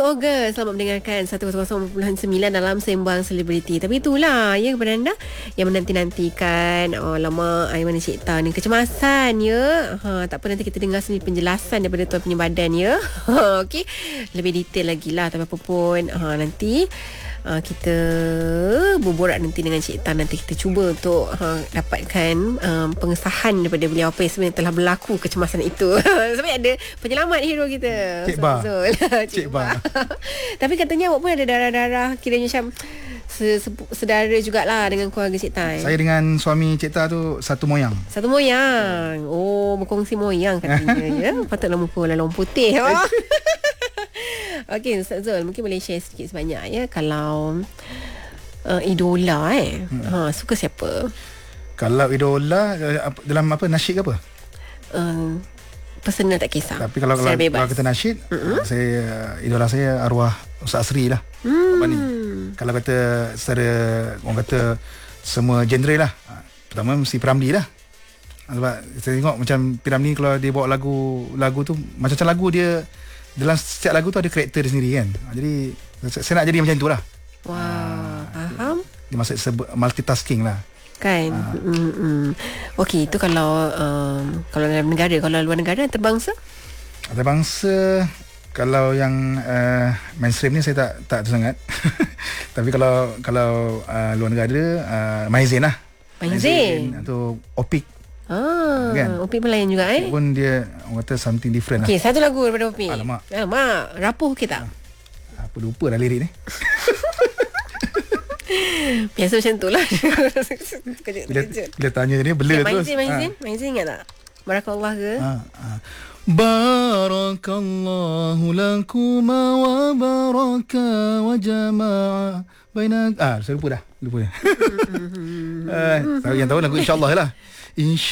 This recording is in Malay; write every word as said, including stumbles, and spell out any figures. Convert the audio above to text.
Ogos. Selamat mendengarkan seratus perpuluhan sembilan dalam Sembang Selebriti. Tapi itulah ya kepada anda yang menanti-nantikan, oh lama ai mana Cik Ta ni kecemasan ya. Ha, tak apa, nanti kita dengar sendiri penjelasan daripada tuan punya badan ya. Ha, okey. Lebih detail lagi lah, tapi apa pun ha, nanti Uh, kita berborak nanti dengan Cik Tan. Nanti kita cuba untuk uh, dapatkan um, pengesahan daripada beliau apa yang sebenarnya telah berlaku kecemasan itu. Sebab ada penyelamat hero kita, Cik Ba. Cik, Cik Ba. Tapi katanya awak pun ada darah-darah kiranya macam sedara jugalah dengan keluarga Cik Tan. Saya dengan suami Cik Ta tu satu moyang. Satu moyang. Oh, berkongsi moyang katanya ya. Patutlah muka lalang putih. Oh. Okey, Ustaz Zul, mungkin boleh share sedikit sebanyak ya, kalau uh, idola eh. Hmm. Ha, suka siapa? Kalau idola dalam apa, nasyid ke apa? Uh, personal tak kisah. Tapi kalau kalau, kalau kita nasyid, mm-hmm. saya idola saya arwah Ustaz Asri lah. Hmm. Kalau kata secara orang kata semua genre lah, pertama mesti Piramli lah. Sebab saya tengok macam Piramli kalau dia bawa lagu lagu tu macam-macam lagu dia, dalam setiap lagu tu ada karakter dia sendiri kan. Jadi saya nak jadi macam tu lah. Wow, uh, faham. Dia maksud multitasking lah kan. uh. mm-hmm. Okey, itu kalau um, kalau dalam negara. Kalau luar negara, antarabangsa? Antarabangsa kalau yang uh, mainstream ni saya tak tak tu sangat. Tapi kalau kalau uh, luar negara, uh, Maizin lah. Maizin atau Opik. Ah, kan? Opik pun lain juga eh. Opik pun dia orang kata something different okay, lah. Okey, satu lagu daripada Opik. Alamak. Alamak, rapuh kita. Ah, apa lupa dah lirik ni. Biasa macam tu lah. bila, bila tanya ni bela terus. Maizin, Maizin, ha. Maizin ingat tak? Barakallah ke? Ha, ha. Barakallahu lakuma wa baraka wa jama'a baina. Ah, saya lupa dah. Lupa. Ah, tahu yang tahu lagu insya-Allah lah. إن